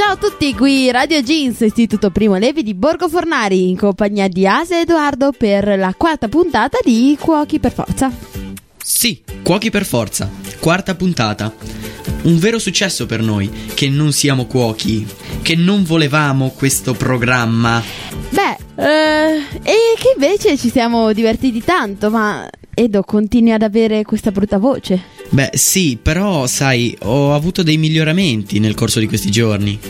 Ciao a tutti, qui Radio Jeans, Istituto Primo Levi di Borgo Fornari, in compagnia di Asia e Edoardo per la quarta puntata di Cuochi per Forza. Sì, Cuochi per Forza, quarta puntata. Un vero successo per noi, che non siamo cuochi, che non volevamo questo programma. E che invece ci siamo divertiti tanto, ma Edo continui ad avere questa brutta voce. Beh, sì, però, sai, ho avuto dei miglioramenti nel corso di questi giorni.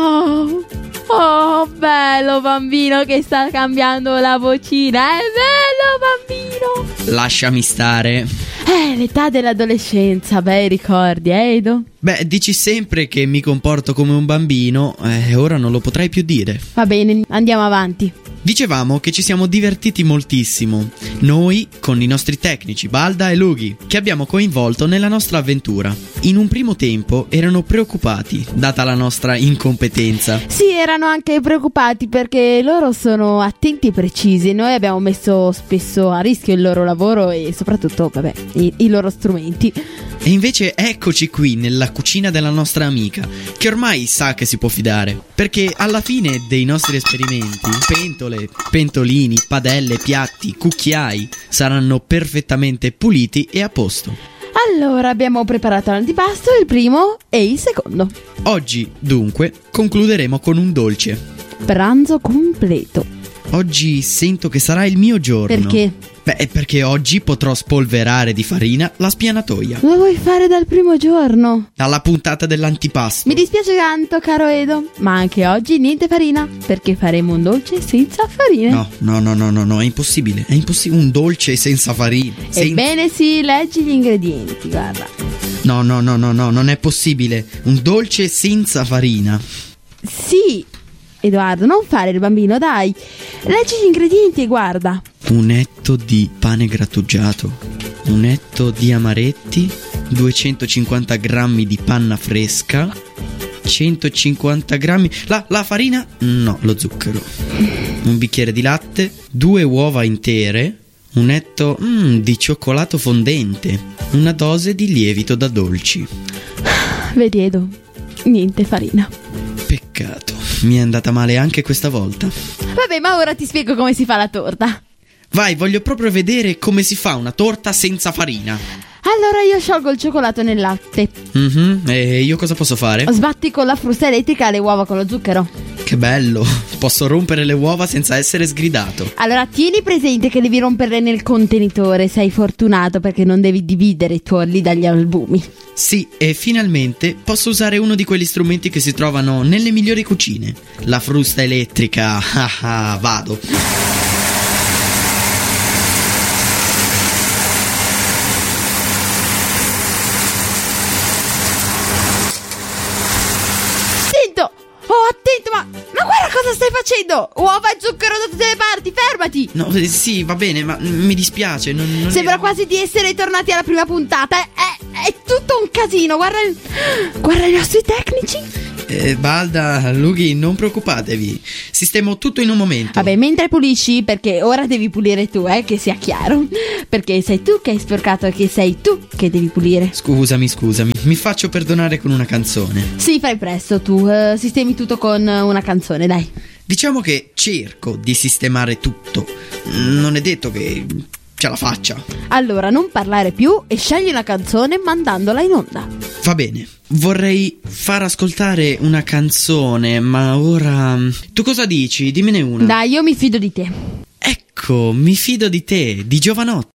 Oh, bello bambino che sta cambiando la vocina, è bello bambino. Lasciami stare. L'età dell'adolescenza, bei ricordi, Edo? Beh, dici sempre che mi comporto come un bambino, ora non lo potrai più dire. Va bene, andiamo avanti. Dicevamo che ci siamo divertiti moltissimo, noi con i nostri tecnici Balda e Lughi, che abbiamo coinvolto nella nostra avventura. In un primo tempo erano preoccupati, data la nostra incompetenza. Sì, erano anche preoccupati perché loro sono attenti e precisi. Noi abbiamo messo spesso a rischio il loro lavoro e soprattutto, i loro strumenti. E invece eccoci qui nella cucina della nostra amica, che ormai sa che si può fidare, perché alla fine dei nostri esperimenti, pentole, pentolini, padelle, piatti, cucchiai saranno perfettamente puliti e a posto. Allora abbiamo preparato l'antipasto, il primo e il secondo. Oggi, dunque, concluderemo con un dolce. Pranzo completo. Oggi sento che sarà il mio giorno. Perché? Beh, perché oggi potrò spolverare di farina la spianatoia. Lo vuoi fare dal primo giorno? Dalla puntata dell'antipasto. Mi dispiace tanto, caro Edo, ma anche oggi niente farina, perché faremo un dolce senza farina. No, è impossibile, un dolce senza farina. Ebbene sì, leggi gli ingredienti, guarda. No, non è possibile, un dolce senza farina. Sì, Edoardo, non fare il bambino, dai. Leggi gli ingredienti e guarda. Un etto di pane grattugiato, un etto di amaretti, 250 grammi di panna fresca, 150 grammi... La farina? No, lo zucchero. Un bicchiere di latte, 2 uova intere, un etto di cioccolato fondente, una dose di lievito da dolci. Vedi, Edo, niente farina. Peccato, mi è andata male anche questa volta. Vabbè, ma ora ti spiego come si fa la torta. Vai, voglio proprio vedere come si fa una torta senza farina. Allora io sciolgo il cioccolato nel latte. E io cosa posso fare? Sbatti con la frusta elettrica le uova con lo zucchero. Che bello, posso rompere le uova senza essere sgridato. Allora tieni presente che devi romperle nel contenitore. Sei fortunato perché non devi dividere i tuorli dagli albumi. Sì, e finalmente posso usare uno di quegli strumenti che si trovano nelle migliori cucine. La frusta elettrica. Vado. Attento, ma guarda cosa stai facendo! Uova e zucchero da tutte le parti, fermati! No, sì, va bene, ma mi dispiace, non Sembra quasi di essere tornati alla prima puntata. È tutto un casino, guarda i nostri tecnici. Balda, Lughi, non preoccupatevi, sistemo tutto in un momento. Vabbè, mentre pulisci, perché ora devi pulire tu, che sia chiaro. Perché sei tu che hai sporcato e che sei tu che devi pulire. Scusami, mi faccio perdonare con una canzone. Sì, fai presto tu, sistemi tutto con una canzone, dai. Diciamo che cerco di sistemare tutto, non è detto che ce la faccia. Allora non parlare più e scegli una canzone mandandola in onda. Va bene, vorrei far ascoltare una canzone, ma ora... Tu cosa dici? Dimmene una. Dai, io mi fido di te. Ecco, mi fido di te, di Giovanotti.